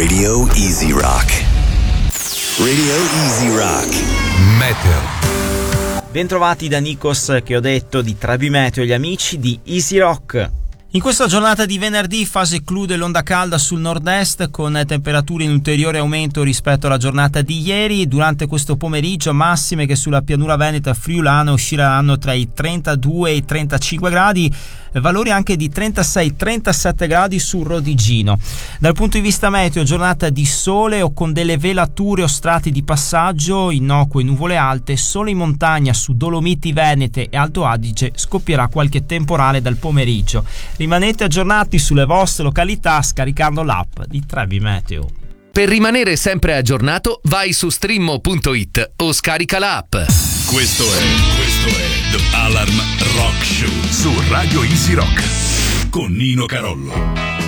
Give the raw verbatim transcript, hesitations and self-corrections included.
Radio Easy Rock. Radio Easy Rock. Meteo. Bentrovati da Nikos, che ho detto di Trebi Meteo, gli amici di Easy Rock. In questa giornata di venerdì fase clou dell'onda calda sul nord-est, con temperature in ulteriore aumento rispetto alla giornata di ieri. Durante questo pomeriggio massime che sulla pianura veneta friulana usciranno tra i trentadue e i trentacinque gradi, valori anche di trentasei trentasette gradi sul Rodigino. Dal punto di vista meteo, giornata di sole o con delle velature o strati di passaggio, innocue nuvole alte. Solo in montagna su Dolomiti Venete e Alto Adige scoppierà qualche temporale dal pomeriggio. Rimanete aggiornati sulle vostre località scaricando l'app di Trebi Meteo. Per rimanere sempre aggiornato, vai su streammo punto it o scarica l'app. Questo è, questo è The Alarm Rock Show su Radio Easy Rock con Nino Carollo.